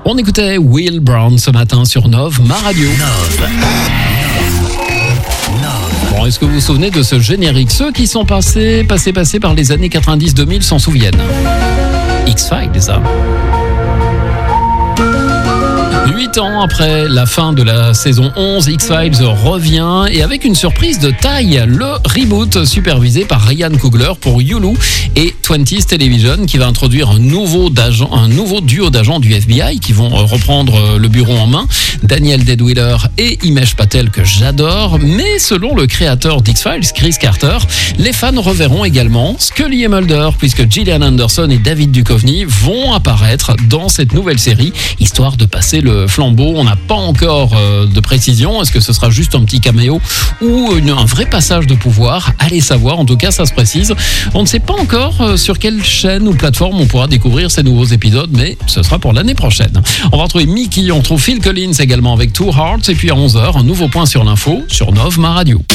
On écoutait Will Brown ce matin sur Nov, ma radio. Bon, est-ce que vous vous souvenez de ce générique? Ceux qui sont passés par les années 90-2000 s'en souviennent. X-Files, ça. 8 ans après la fin de la saison 11, X-Files revient et avec une surprise de taille, le reboot supervisé par Ryan Coogler pour Hulu et 20th Television qui va introduire un nouveau duo d'agents du FBI qui vont reprendre le bureau en main, Daniel Deadweiler et Himesh Patel que j'adore, mais selon le créateur d'X-Files, Chris Carter, les fans reverront également Scully et Mulder puisque Gillian Anderson et David Duchovny vont apparaître dans cette nouvelle série, histoire de passer le flambeau. On n'a pas encore de précision. Est-ce que ce sera juste un petit caméo ou un vrai passage de pouvoir? Allez savoir. En tout cas, ça se précise. On ne sait pas encore sur quelle chaîne ou plateforme on pourra découvrir ces nouveaux épisodes, mais ce sera pour l'année prochaine. On va retrouver Mickey, on retrouve Phil Collins également avec Two Hearts. Et puis à 11h, un nouveau point sur l'info sur Nov, ma radio.